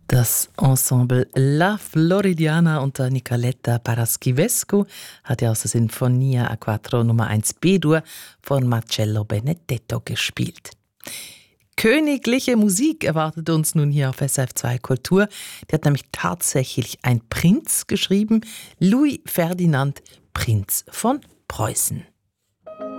Das Ensemble La Floridiana unter Nicoletta Paraschivescu hat ja aus der Sinfonia a Quattro Nummer 1 B-Dur von Marcello Benedetto gespielt. Königliche Musik erwartet uns nun hier auf SRF2 Kultur. Die hat nämlich tatsächlich ein Prinz geschrieben, Louis Ferdinand, Prinz von Preußen.